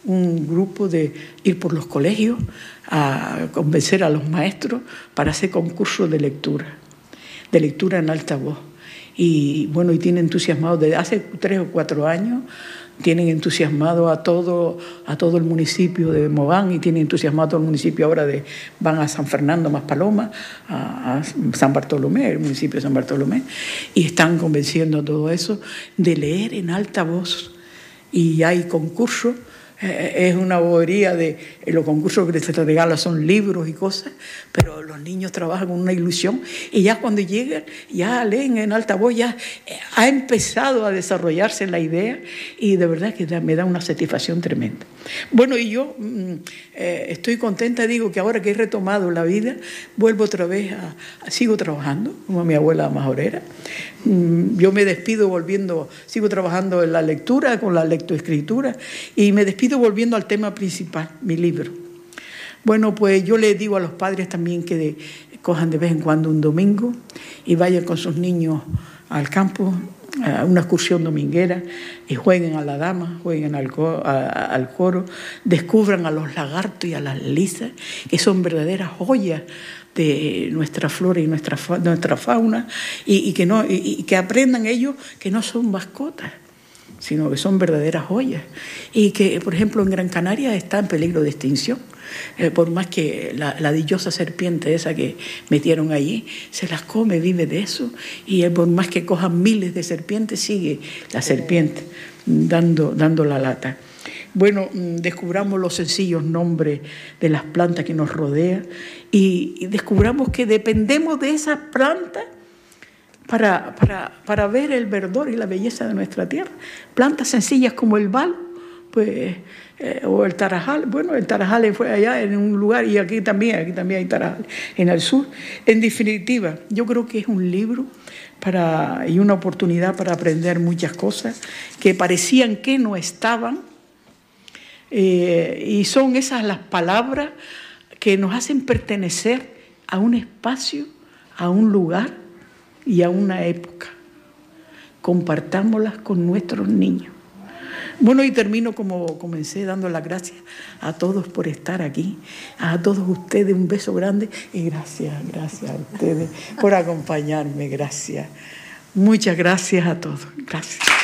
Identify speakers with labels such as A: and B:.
A: un grupo de ir por los colegios a convencer a los maestros para hacer concursos de lectura en alta voz. Y bueno, y tienen entusiasmado desde hace 3 o 4 años, tienen entusiasmado a todo el municipio de Mogán, y tienen entusiasmado a todo el municipio ahora van a San Fernando Maspalomas, a San Bartolomé, el municipio de San Bartolomé, y están convenciendo a todo eso de leer en alta voz. Y hay concursos. Es una bobería de los concursos que se regalan son libros y cosas, pero los niños trabajan con una ilusión y ya cuando llegan, ya leen en alta voz, ya ha empezado a desarrollarse la idea y de verdad que me da una satisfacción tremenda. Bueno, y yo estoy contenta, digo que ahora que he retomado la vida, vuelvo otra vez sigo trabajando como mi abuela majorera. Yo me despido sigo trabajando en la lectura, con la lectoescritura, y me despido volviendo al tema principal, mi libro. Bueno, pues yo les digo a los padres también que cojan de vez en cuando un domingo y vayan con sus niños al campo, a una excursión dominguera, y jueguen a la dama, jueguen al coro, descubran a los lagartos y a las lisas, que son verdaderas joyas de nuestra flora y nuestra fauna, y que aprendan ellos que no son mascotas, sino que son verdaderas joyas, y que, por ejemplo, en Gran Canaria está en peligro de extinción. Por más que la dichosa serpiente esa que metieron allí se las come, vive de eso, y por más que cojan miles de serpientes, sigue la serpiente dando la lata. Bueno, descubramos los sencillos nombres de las plantas que nos rodean y descubramos que dependemos de esas plantas para ver el verdor y la belleza de nuestra tierra. Plantas sencillas como el balo, pues, o el tarajal. Bueno, el tarajal fue allá en un lugar y aquí también hay tarajal en el sur. En definitiva, yo creo que es un libro y una oportunidad para aprender muchas cosas que parecían que no estaban, y son esas las palabras que nos hacen pertenecer a un espacio, a un lugar y a una época. Compartámoslas con nuestros niños. Bueno, y termino como comencé, dando las gracias a todos por estar aquí, a todos ustedes un beso grande y gracias a ustedes por acompañarme, gracias. Muchas gracias a todos, gracias.